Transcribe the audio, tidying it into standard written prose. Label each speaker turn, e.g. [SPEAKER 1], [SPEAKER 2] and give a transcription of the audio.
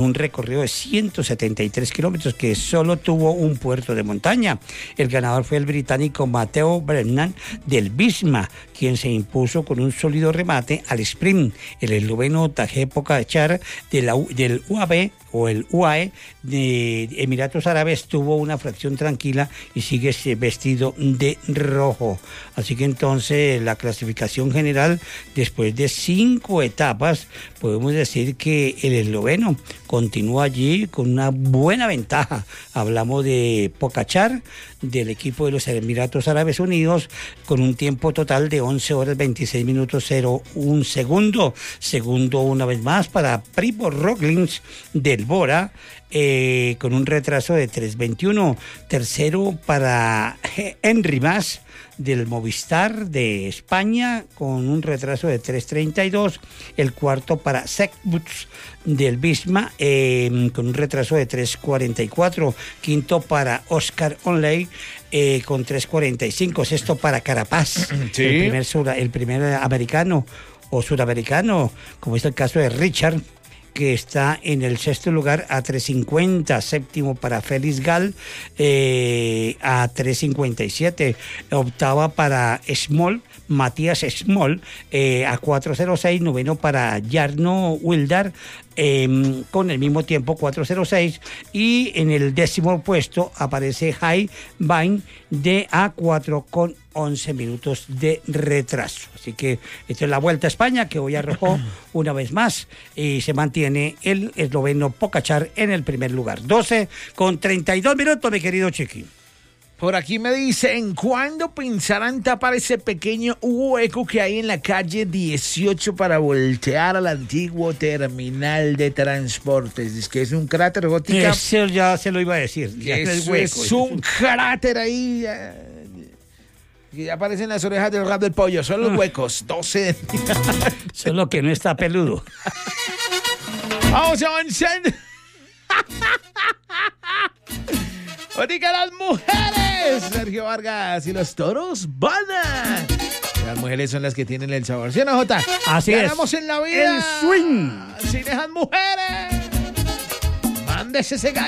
[SPEAKER 1] un recorrido de 173 kilómetros que solo tuvo un puerto de montaña. El ganador fue el británico Matteo Brennan del Visma, quien se impuso con un sólido remate al sprint. El esloveno Tadej Pogačar del UAE o el UAE de Emiratos Árabes tuvo una fracción tranquila y sigue vestido de rojo. Así que entonces la clasificación general, después de 5 etapas, podemos decir que el esloveno continúa allí con una buena ventaja. Hablamos de Pogačar, del equipo de los Emiratos Árabes Unidos, con un tiempo total de 11 horas 26 minutos 01 segundo. Segundo una vez más para Primož Roglič del Bora, con un retraso de 3:21. Tercero para Henry Mas del Movistar de España, con un retraso de 3:32. El cuarto para Segbutz del Visma, con un retraso de 3:44. Quinto para Oscar Onley, con 3:45. Sexto para Carapaz,
[SPEAKER 2] sí,
[SPEAKER 1] el primer americano o suramericano, como es el caso de Richard, que está en el sexto lugar a 3:50. Séptimo para Félix Gall, a 3:57. Octava para Matías Small, a 4:06. Noveno para Jarno Wildar, con el mismo tiempo 4:06. Y en el décimo puesto aparece Jai Bain de A4 con 11 minutos de retraso. Así que esta es la Vuelta a España, que hoy arrojó una vez más y se mantiene el esloveno Pogačar en el primer lugar. 12:32 minutos, mi querido Chiqui.
[SPEAKER 2] Por aquí me dicen, ¿cuándo pensarán tapar ese pequeño hueco que hay en la calle 18 para voltear al antiguo terminal de transportes? Es que es un cráter gótico.
[SPEAKER 1] Eso ya se lo iba a decir.
[SPEAKER 2] Eso es un cráter ahí. Y ya aparecen las orejas del rap del pollo. Son los huecos. 12.
[SPEAKER 1] Solo que no está peludo.
[SPEAKER 2] Vamos avanzando. Oiga, las mujeres, Sergio Vargas, y los toros van a... Las mujeres son las que tienen el sabor, ¿sí o no, Jota?
[SPEAKER 1] Así es.
[SPEAKER 2] Ganamos en la vida.
[SPEAKER 1] El swing.
[SPEAKER 2] Sin esas mujeres. Mándese ese gallo.